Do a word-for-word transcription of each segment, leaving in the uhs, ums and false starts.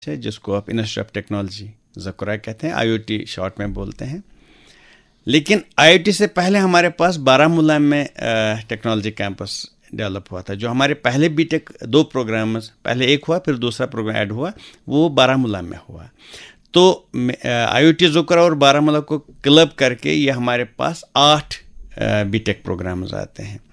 है जिसको आप इंस्टीट्यूट ऑफ टेक्नोलॉजी ज़कुरा कहते हैं, आईओटी शॉर्ट में बोलते हैं। लेकिन आईओटी से पहले हमारे पास बारामूला में टेक्नोलॉजी कैंपस डेवलप हुआ था। जो हमारे पहले बीटेक दो प्रोग्राम, पहले एक हुआ फिर दूसरा प्रोग्राम ऐड हुआ, वो बारामूला में हुआ। तो आईओटी ज़कुरा और बारामूला को क्लब करके ये हमारे पास आठ बीटेक प्रोग्राम्स आते हैं।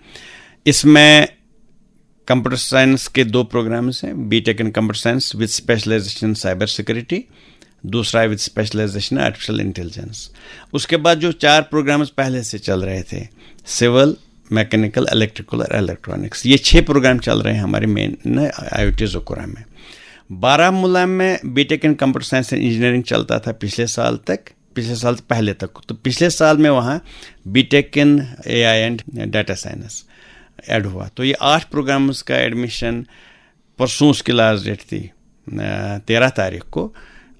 इसमें कंप्यूटर साइंस के दो प्रोग्राम्स हैं, BTech in computer science with specialisation in cyber security, दूसरा विद स्पेशलाइजेशन आर्टिफिशियल इंटेलिजेंस। उसके बाद जो चार प्रोग्राम्स पहले से चल रहे थे, सिविल, मैकेनिकल, इलेक्ट्रिकल और इलेक्ट्रॉनिक्स, ये छह प्रोग्राम चल रहे हैं हमारे मेन आईओटी ज़कुरा में। बारामूला में BTech in computer science and engineering चलता था पिछले साल तक, पिछले साल पहले तक। तो पिछले साल में वहाँ BTech in AI and data science add हुआ। तो ये आठ प्रोग्राम्स का एडमिशन, परसों उसकी लास्ट डेट थी तेरह तारीख को।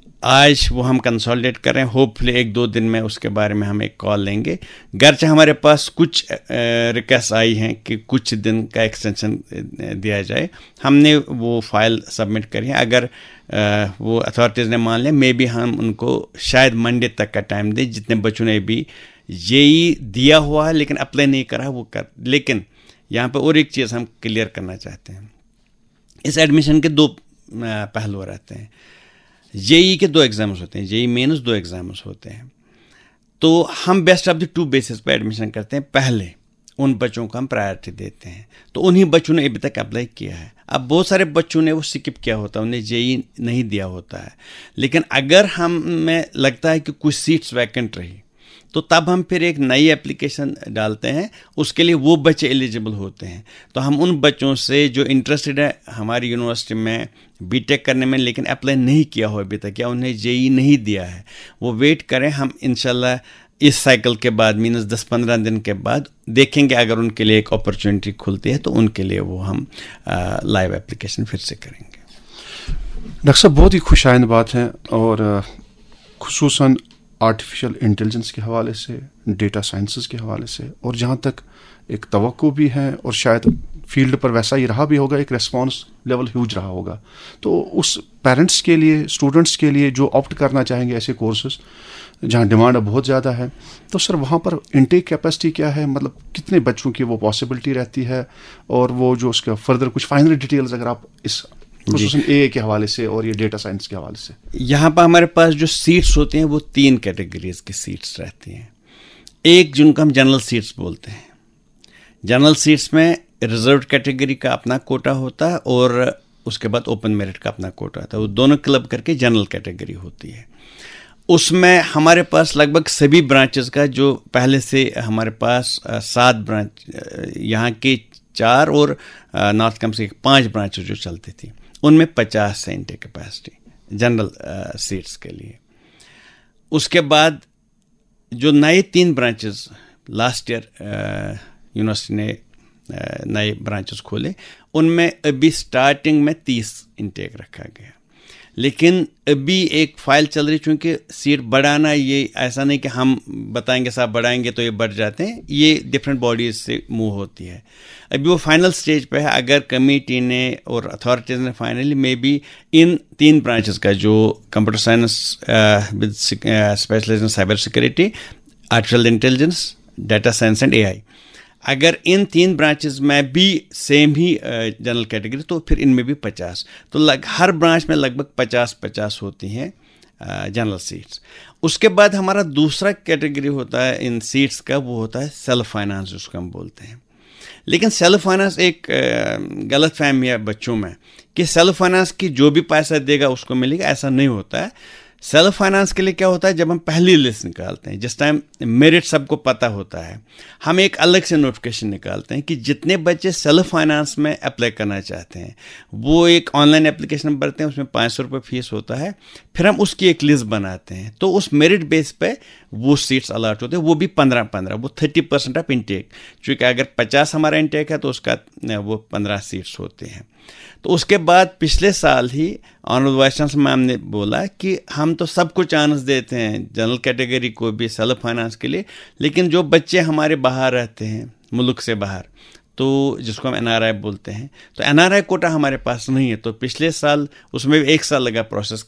आज वो हम कंसोलिडेट कर रहे हैं, होपफुली एक दो दिन में उसके बारे में हम एक कॉल लेंगे। गर्चे हमारे पास कुछ रिक्वेस्ट आई हैं कि कुछ दिन का एक्सटेंशन दिया जाए, हमने वो फाइल सबमिट करी है। अगर आ, वो अथॉरिटीज़ ने मान लिया, मे बी हम उनको शायद मंडे तक का टाइम दें। जितने बच्चों ने भी जेई दिया हुआ है लेकिन अप्लाई नहीं करा वो कर। लेकिन यहाँ पर और एक चीज़ हम क्लियर करना चाहते हैं, इस एडमिशन के दो पहलू रहते हैं। जेई के दो एग्जाम्स होते हैं, जेई मेंस दो एग्जाम्स होते हैं। तो हम best of the two basis पर एडमिशन करते हैं। पहले उन बच्चों को हम प्रायोरिटी देते हैं, तो उन्हीं बच्चों ने अभी तक अप्लाई किया है। अब बहुत सारे बच्चों ने वो स्किप किया होता है, उन्हें जेई नहीं दिया होता है। लेकिन अगर हमें लगता है कि कुछ सीट्स वैकेंट रही, तो तब हम फिर एक नई एप्लीकेशन डालते हैं, उसके लिए वो बच्चे एलिजिबल होते हैं। तो हम उन बच्चों से जो इंटरेस्टेड है हमारी यूनिवर्सिटी में बीटेक करने में लेकिन अप्लाई नहीं किया हो अभी तक, या उन्हें जेई नहीं दिया है, वो वेट करें। हम इंशाल्लाह इस साइकिल के बाद मीनस दस पंद्रह दिन के बाद देखेंगे, अगर उनके लिए एक अपॉर्चुनिटी खुलती है तो उनके लिए वो हम लाइव एप्लीकेशन फिर से करेंगे। डॉक्टर साहब, बहुत ही खुशाइंद बात है, और खुसूसन आर्टिफिशियल इंटेलिजेंस के हवाले से, डेटा साइंसेस के हवाले से, और जहाँ तक एक तवक्को भी है और शायद फील्ड पर वैसा ही रहा भी होगा, एक रिस्पांस लेवल ह्यूज रहा होगा। तो उस पेरेंट्स के लिए, स्टूडेंट्स के लिए जो ऑप्ट करना चाहेंगे ऐसे कोर्सेज जहाँ डिमांड बहुत ज़्यादा है, तो सर वहाँ पर इनटेक कैपेसिटी क्या है, मतलब कितने बच्चों की वो पॉसिबिलिटी रहती है, और वो जो उसका फर्दर कुछ फाइनल डिटेल्स अगर आप इस ए के हवाले से और ये डेटा साइंस के हवाले से। यहाँ पर हमारे पास जो सीट्स होती हैं वो तीन कैटेगरीज की सीट्स रहती हैं। एक जिनको हम जनरल सीट्स बोलते हैं, जनरल सीट्स में रिजर्व कैटेगरी का अपना कोटा होता है और उसके बाद ओपन मेरिट का अपना कोटा होता है। वो दोनों क्लब करके जनरल कैटेगरी होती है। उसमें हमारे पास लगभग सभी ब्रांचेस का, जो पहले से हमारे पास सात ब्रांच, यहाँ के चार और नॉर्थ कम से पाँच ब्रांचेस जो चलती थी, उनमें पचास है इनटेक कैपेसिटी जनरल सीट्स के लिए। उसके बाद जो नए तीन ब्रांचेस लास्ट ईयर यूनिवर्सिटी ने नए ब्रांचेस खोले, उनमें अभी स्टार्टिंग में तीस इनटेक रखा गया। लेकिन अभी एक फाइल चल रही, चूँकि सीट बढ़ाना ये ऐसा नहीं कि हम बताएंगे साहब बढ़ाएंगे तो ये बढ़ जाते हैं, ये डिफरेंट बॉडीज से मूव होती है। अभी वो फाइनल स्टेज पे है। अगर कमेटी ने और अथॉरिटीज़ ने फाइनली मे बी इन तीन ब्रांचेस का, जो computer science with specialisation cyber security, artificial intelligence, data science and AI, अगर इन तीन ब्रांचेस में भी सेम ही जनरल कैटेगरी, तो फिर इनमें भी पचास, तो लग हर ब्रांच में लगभग पचास पचास होती हैं जनरल सीट्स। उसके बाद हमारा दूसरा कैटेगरी होता है इन सीट्स का, वो होता है सेल्फ फाइनेंस, जिसको हम बोलते हैं। लेकिन सेल्फ फाइनेंस एक गलत फहमी है बच्चों में कि सेल्फ फाइनेंस की जो भी पैसा देगा उसको मिलेगा, ऐसा नहीं होता है। सेल्फ फाइनेंस के लिए क्या होता है, जब हम पहली लिस्ट निकालते हैं, जिस टाइम मेरिट सबको पता होता है, हम एक अलग से नोटिफिकेशन निकालते हैं कि जितने बच्चे सेल्फ फाइनेंस में अप्लाई करना चाहते हैं वो एक ऑनलाइन एप्लीकेशन भरते हैं, उसमें पाँच सौ रुपये फीस होता है। फिर हम उसकी एक लिस्ट बनाते हैं, तो उस मेरिट बेस पे वो सीट्स अलॉट होते हैं, वो भी पंद्रह पंद्रह, वो थर्टी परसेंट ऑफ इनटेक। चूँकि अगर पचास हमारा इनटेक है तो उसका वो पंद्रह सीट्स होते हैं। तो उसके बाद पिछले साल ही ऑनरेबल वाइस चांसलर मैम ने बोला कि हम तो सबको चांस देते हैं, जनरल कैटेगरी को भी, सेल्फ फाइनेंस के लिए, लेकिन जो बच्चे हमारे बाहर रहते हैं, मुल्क से बाहर, तो जिसको हम एनआरआई बोलते हैं, तो एनआरआई कोटा हमारे पास नहीं है। तो पिछले साल उसमें एक साल लगा प्रोसेस